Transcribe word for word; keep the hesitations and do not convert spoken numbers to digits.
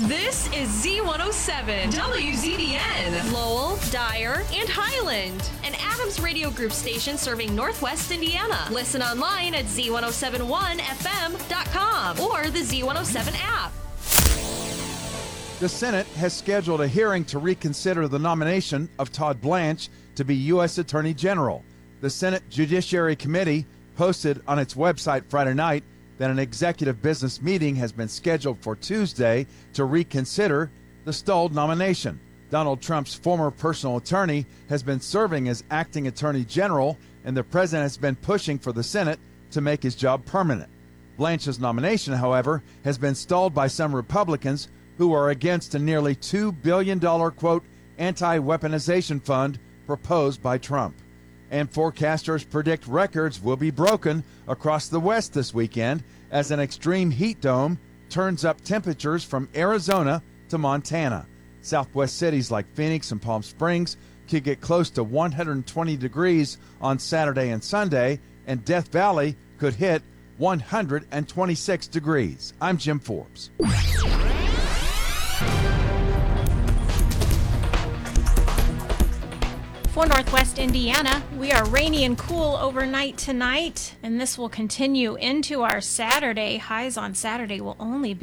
This is Z one oh seven, W Z D N, Lowell, Dyer, and Highland, an Adams Radio Group station serving Northwest Indiana. Listen online at Z one oh seven one F M dot com or the Z one oh seven app. The Senate has scheduled a hearing to reconsider the nomination of Todd Blanche to be U S Attorney General. The Senate Judiciary Committee posted on its website Friday night that an executive business meeting has been scheduled for Tuesday to reconsider the stalled nomination. Donald Trump's former personal attorney has been serving as acting attorney general, and the president has been pushing for the Senate to make his job permanent. Blanche's nomination, however, has been stalled by some Republicans who are against a nearly two billion dollars, quote, anti-weaponization fund proposed by Trump. And forecasters predict records will be broken across the West this weekend as an extreme heat dome turns up temperatures from Arizona to Montana. Southwest cities like Phoenix and Palm Springs could get close to one hundred twenty degrees on Saturday and Sunday, and Death Valley could hit one hundred twenty-six degrees. I'm Jim Forbes. For Northwest Indiana, we are rainy and cool overnight tonight, and this will continue into our Saturday. Highs on Saturday will only be